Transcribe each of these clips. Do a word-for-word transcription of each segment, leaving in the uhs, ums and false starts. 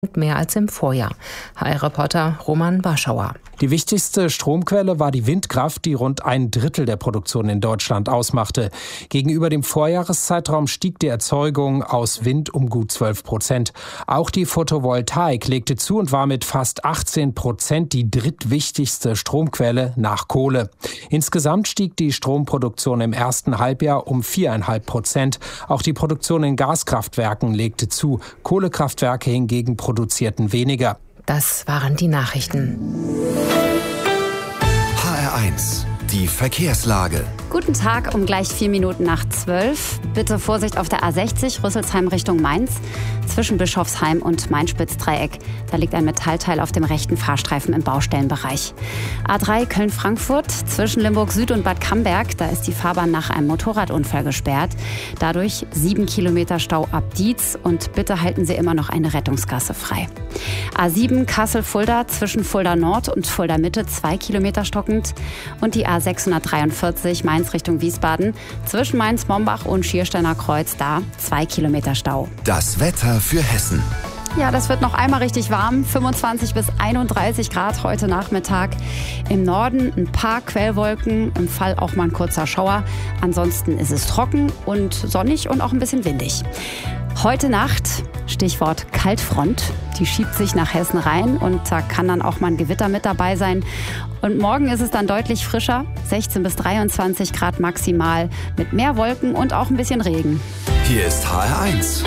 mehr als im Vorjahr. H R-Reporter Roman Warschauer. Die wichtigste Stromquelle war die Windkraft, die rund ein Drittel der Produktion in Deutschland ausmachte. Gegenüber dem Vorjahreszeitraum stieg die Erzeugung aus Wind um gut zwölf Prozent. Auch die Photovoltaik legte zu und war mit fast achtzehn Prozent die drittwichtigste Stromquelle nach Kohle. Insgesamt stieg die Stromproduktion im ersten Halbjahr um vier Komma fünf Prozent. Auch die Produktion in Gaskraftwerken legte zu. Kohlekraftwerke hingegen produzierten weniger. Das waren die Nachrichten. H R eins, die Verkehrslage. Guten Tag, um gleich vier Minuten nach zwölf. Bitte Vorsicht auf der A sechzig, Rüsselsheim Richtung Mainz, zwischen Bischofsheim und Main-Spitz-Dreieck. Da liegt ein Metallteil auf dem rechten Fahrstreifen im Baustellenbereich. A drei Köln-Frankfurt, zwischen Limburg Süd und Bad Camberg. Da ist die Fahrbahn nach einem Motorradunfall gesperrt. Dadurch sieben Kilometer Stau ab Dietz und bitte halten Sie immer noch eine Rettungsgasse frei. A sieben Kassel-Fulda, zwischen Fulda Nord und Fulda Mitte, zwei Kilometer stockend. Und die A sechshundertdreiundvierzig Mainz Richtung Wiesbaden, zwischen Mainz-Mombach und Schiersteiner Kreuz, da zwei Kilometer Stau. Das Wetter für Hessen. Ja, das wird noch einmal richtig warm. fünfundzwanzig bis einunddreißig Grad heute Nachmittag. Im Norden ein paar Quellwolken, im Fall auch mal ein kurzer Schauer. Ansonsten ist es trocken und sonnig und auch ein bisschen windig. Heute Nacht, Stichwort Kaltfront, die schiebt sich nach Hessen rein und da kann dann auch mal ein Gewitter mit dabei sein. Und morgen ist es dann deutlich frischer, sechzehn bis dreiundzwanzig Grad maximal, mit mehr Wolken und auch ein bisschen Regen. Hier ist H R eins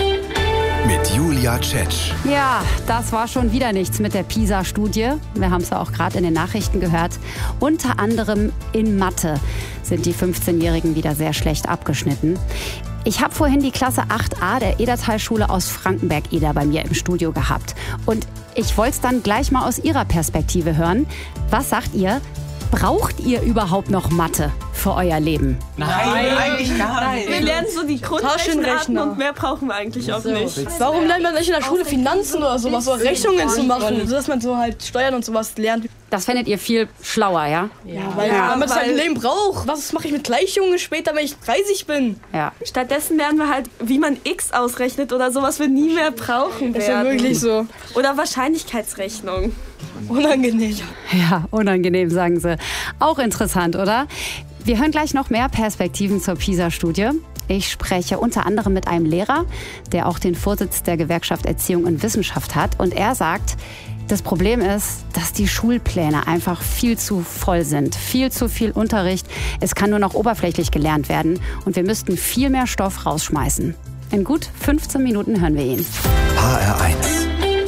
mit Julia Tschetsch. Ja, das war schon wieder nichts mit der PISA-Studie. Wir haben es ja auch gerade in den Nachrichten gehört. Unter anderem in Mathe sind die fünfzehnjährigen wieder sehr schlecht abgeschnitten. Ich habe vorhin die Klasse acht a der Edertalschule aus Frankenberg-Eder bei mir im Studio gehabt. Und ich wollte es dann gleich mal aus Ihrer Perspektive hören. Was sagt ihr? Braucht ihr überhaupt noch Mathe für euer Leben? Nein, Nein eigentlich gar nicht. Wir lernen so die Grundrechenarten und mehr brauchen wir eigentlich auch nicht. Warum lernt man nicht in der Schule Finanzen oder sowas, so Rechnungen zu machen, sodass man so halt Steuern und sowas lernt? Das fändet ihr viel schlauer, ja? Ja, weil ja, man es halt im Leben braucht. Was mache ich mit Gleichungen später, wenn ich dreißig bin? Ja. Stattdessen lernen wir halt, wie man X ausrechnet oder so, was wir nie mehr brauchen werden. Das ist ja wirklich so. Oder Wahrscheinlichkeitsrechnung. Unangenehm. Ja, unangenehm, sagen sie. Auch interessant, oder? Wir hören gleich noch mehr Perspektiven zur PISA-Studie. Ich spreche unter anderem mit einem Lehrer, der auch den Vorsitz der Gewerkschaft Erziehung und Wissenschaft hat. Und er sagt, das Problem ist, dass die Schulpläne einfach viel zu voll sind. Viel zu viel Unterricht. Es kann nur noch oberflächlich gelernt werden. Und wir müssten viel mehr Stoff rausschmeißen. In gut fünfzehn Minuten hören wir ihn. H R eins.